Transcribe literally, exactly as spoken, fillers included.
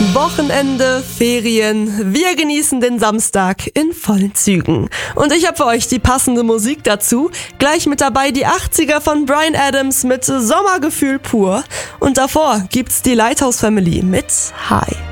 Wochenende, Ferien, wir genießen den Samstag in vollen Zügen. Und ich habe für euch die passende Musik dazu. Gleich mit dabei die achtziger von Bryan Adams mit Sommergefühl pur. Und davor gibt's die Lighthouse Family mit High.